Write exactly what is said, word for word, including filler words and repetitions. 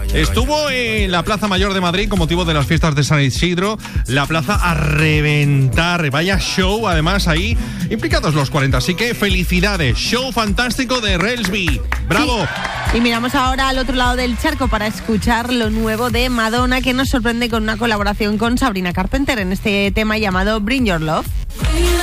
Estuvo en la Plaza Mayor de Madrid con motivo de las fiestas de San Isidro. La plaza a reventar. Vaya show, además, ahí implicados los cuarenta. Así que felicidades. Show fantástico de Relsby. ¡Bravo! Sí. Y miramos ahora al otro lado del charco para escuchar lo nuevo de Madonna, que nos sorprende con una colaboración con Sabrina Carpenter en este tema llamado Bring Your Love.